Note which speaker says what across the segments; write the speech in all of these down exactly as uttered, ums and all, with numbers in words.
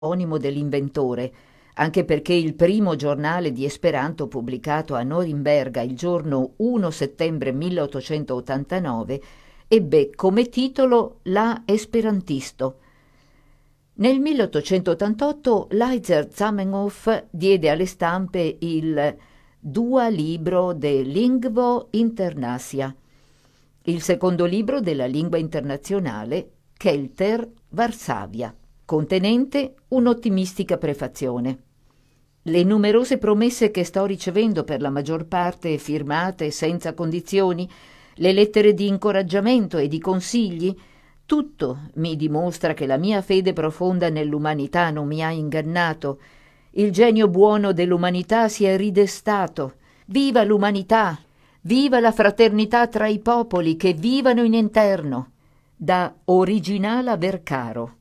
Speaker 1: omonimo dell'inventore, anche perché il primo giornale di Esperanto pubblicato a Norimberga il giorno primo settembre milleottocentottantanove ebbe come titolo La Esperantisto. Nel milleottocentottantotto Laizer Zamenhof diede alle stampe il Dua libro de Lingvo Internasia, il secondo libro della lingua internazionale Kelter Varsavia, contenente un'ottimistica prefazione. Le numerose promesse che sto ricevendo, per la maggior parte firmate senza condizioni, le lettere di incoraggiamento e di consigli, tutto mi dimostra che la mia fede profonda nell'umanità non mi ha ingannato. Il genio buono dell'umanità si è ridestato. Viva l'umanità! Viva la fraternità tra i popoli che vivano in interno! Da Originala Vercaro.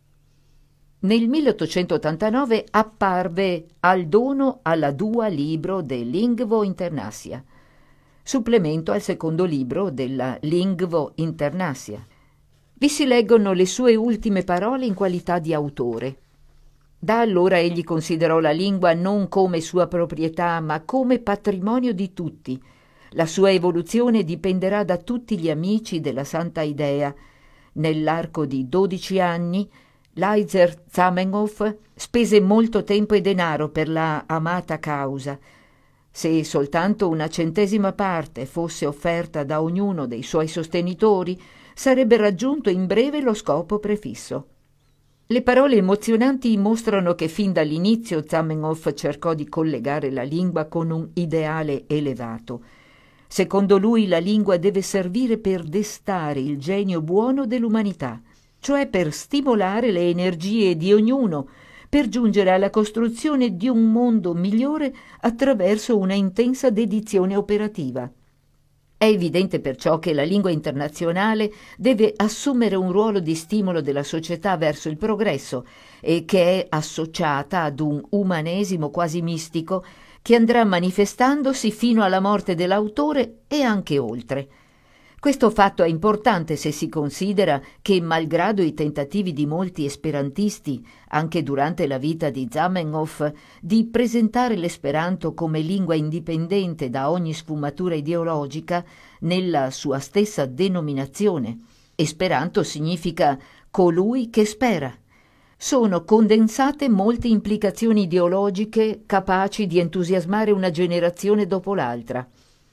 Speaker 1: Nel milleottocentottantanove apparve Al dono alla Dua libro de Lingvo Internasia, supplemento al secondo libro della Lingvo Internasia. Vi si leggono le sue ultime parole in qualità di autore. Da allora egli considerò la lingua non come sua proprietà, ma come patrimonio di tutti. La sua evoluzione dipenderà da tutti gli amici della Santa Idea. Nell'arco di dodici anni Laizer Zamenhof spese molto tempo e denaro per la amata causa. Se soltanto una centesima parte fosse offerta da ognuno dei suoi sostenitori, sarebbe raggiunto in breve lo scopo prefisso. Le parole emozionanti mostrano che fin dall'inizio Zamenhof cercò di collegare la lingua con un ideale elevato. Secondo lui la lingua deve servire per destare il genio buono dell'umanità, cioè per stimolare le energie di ognuno, per giungere alla costruzione di un mondo migliore attraverso una intensa dedizione operativa. È evidente perciò che la lingua internazionale deve assumere un ruolo di stimolo della società verso il progresso e che è associata ad un umanesimo quasi mistico che andrà manifestandosi fino alla morte dell'autore e anche oltre. Questo fatto è importante se si considera che, malgrado i tentativi di molti esperantisti, anche durante la vita di Zamenhof, di presentare l'esperanto come lingua indipendente da ogni sfumatura ideologica, nella sua stessa denominazione, Esperanto significa colui che spera, sono condensate molte implicazioni ideologiche capaci di entusiasmare una generazione dopo l'altra.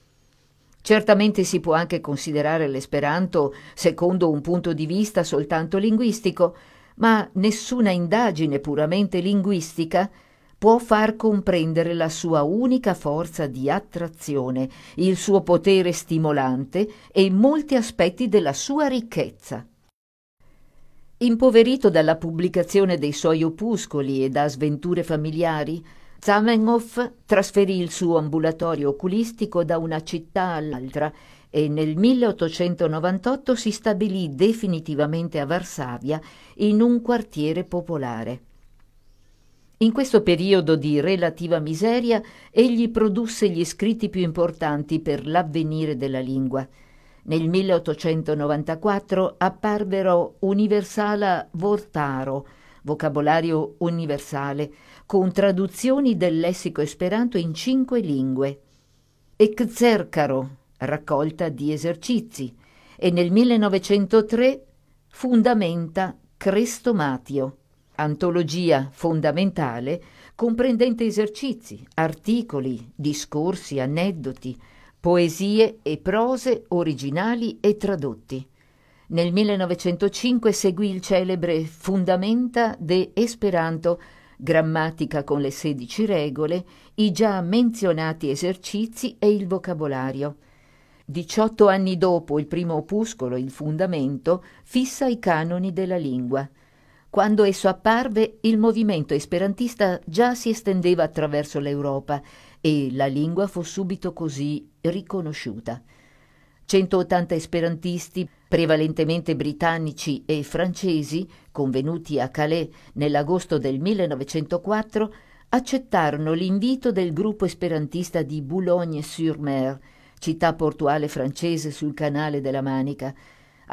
Speaker 1: Certamente si può anche considerare l'esperanto secondo un punto di vista soltanto linguistico, ma nessuna indagine puramente linguistica può far comprendere la sua unica forza di attrazione, il suo potere stimolante e molti aspetti della sua ricchezza. Impoverito dalla pubblicazione dei suoi opuscoli e da sventure familiari, Zamenhof trasferì il suo ambulatorio oculistico da una città all'altra e nel milleottocentonovantotto si stabilì definitivamente a Varsavia in un quartiere popolare. In questo periodo di relativa miseria egli produsse gli scritti più importanti per l'avvenire della lingua. Nel milleottocentonovantaquattro apparvero Universala Vortaro, vocabolario universale, con traduzioni del lessico esperanto in cinque lingue, e Xercaro, raccolta di esercizi, e nel millenovecentotre Fundamenta Crestomatio, antologia fondamentale comprendente esercizi, articoli, discorsi, aneddoti, poesie e prose originali e tradotti. Nel millenovecentocinque seguì il celebre Fundamenta de Esperanto, grammatica con le sedici regole, i già menzionati esercizi e il vocabolario. Diciotto anni dopo il primo opuscolo, il Fundamento, fissa i canoni della lingua. Quando esso apparve, il movimento esperantista già si estendeva attraverso l'Europa e la lingua fu subito così riconosciuta. centottanta esperantisti, prevalentemente britannici e francesi, convenuti a Calais nell'agosto del millenovecentoquattro, accettarono l'invito del gruppo esperantista di Boulogne-sur-Mer, città portuale francese sul canale della Manica.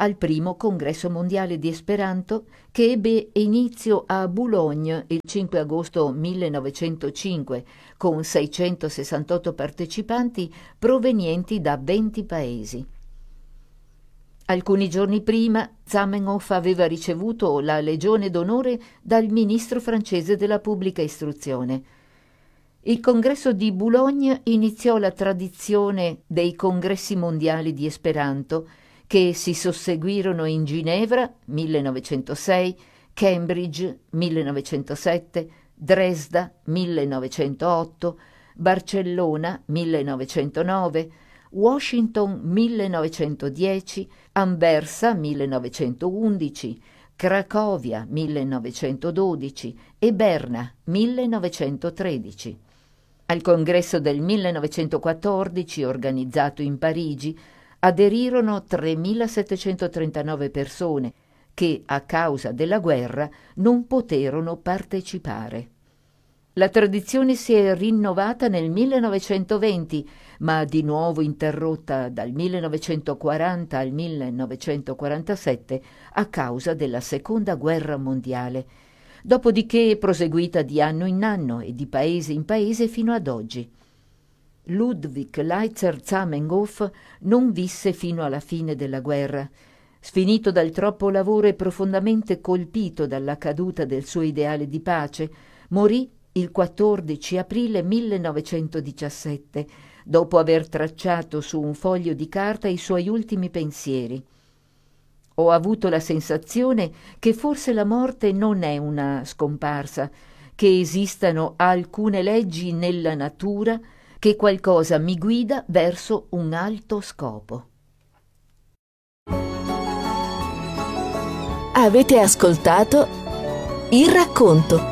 Speaker 1: al primo congresso mondiale di Esperanto che ebbe inizio a Boulogne il cinque agosto millenovecentocinque con seicentosessantotto partecipanti provenienti da venti paesi. Alcuni giorni prima Zamenhof aveva ricevuto la Legione d'onore dal ministro francese della pubblica istruzione. Il congresso di Boulogne iniziò la tradizione dei congressi mondiali di Esperanto che si susseguirono in Ginevra millenovecentosei, Cambridge millenovecentosette, Dresda millenovecentootto, Barcellona millenovecentonove, Washington millenovecentodieci, Anversa millenovecentoundici, Cracovia millenovecentododici e Berna millenovecentotredici. Al congresso del millenovecentoquattordici, organizzato in Parigi, aderirono tremilasettecentotrentanove persone che, a causa della guerra, non poterono partecipare. La tradizione si è rinnovata nel millenovecentoventi, ma di nuovo interrotta dal millenovecentoquaranta al millenovecentoquarantasette a causa della Seconda Guerra Mondiale, dopodiché proseguita di anno in anno e di paese in paese fino ad oggi. Ludwig Leitzer Zamenhof non visse fino alla fine della guerra. Sfinito dal troppo lavoro e profondamente colpito dalla caduta del suo ideale di pace, morì il quattordici aprile millenovecentodiciassette, dopo aver tracciato su un foglio di carta i suoi ultimi pensieri. Ho avuto la sensazione che forse la morte non è una scomparsa, che esistano alcune leggi nella natura, che qualcosa mi guida verso un alto scopo.
Speaker 2: Avete ascoltato Il Racconto.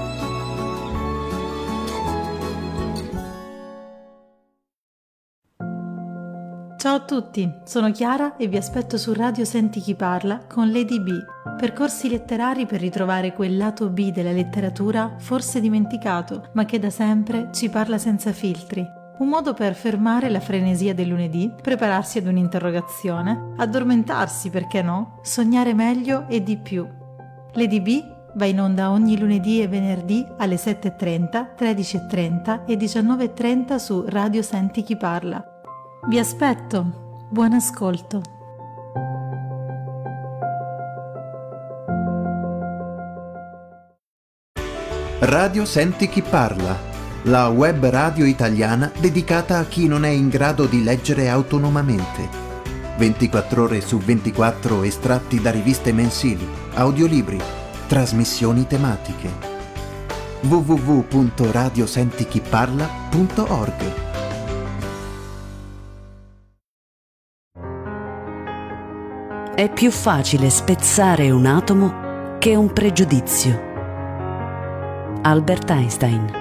Speaker 3: Ciao a tutti, sono Chiara e vi aspetto su Radio Senti Chi Parla con Lady B, percorsi letterari per ritrovare quel lato B della letteratura forse dimenticato, ma che da sempre ci parla senza filtri. Un modo per fermare la frenesia del lunedì, prepararsi ad un'interrogazione, addormentarsi, perché no, sognare meglio e di più. Lady B va in onda ogni lunedì e venerdì alle sette e trenta, tredici e trenta e diciannove e trenta su Radio Senti Chi Parla. Vi aspetto, buon ascolto.
Speaker 4: Radio Senti Chi Parla, la web radio italiana dedicata a chi non è in grado di leggere autonomamente. ventiquattro ore su ventiquattro estratti da riviste mensili, audiolibri, trasmissioni tematiche. w w w punto radio senti chi parla punto org.
Speaker 5: È più facile spezzare un atomo che un pregiudizio. Albert Einstein.